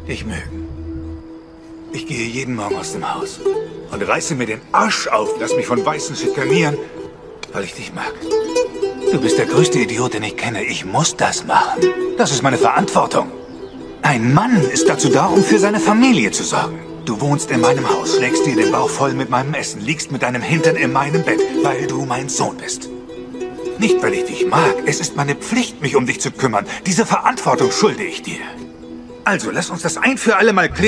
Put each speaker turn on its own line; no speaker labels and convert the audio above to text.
dich mögen. Ich gehe jeden Morgen aus dem Haus und reiße mir den Arsch auf, lass mich von Weißen schikanieren, weil ich dich mag. Du bist der größte Idiot, den ich kenne. Ich muss das machen. Das ist meine Verantwortung. Ein Mann ist dazu da, um für seine Familie zu sorgen. Du wohnst in meinem Haus, schlägst dir den Bauch voll mit meinem Essen, liegst mit deinem Hintern in meinem Bett, weil du mein Sohn bist. Nicht, weil ich dich mag. Es ist meine Pflicht, mich um dich zu kümmern. Diese Verantwortung schulde ich dir. Also, lass uns das ein für alle Mal klären.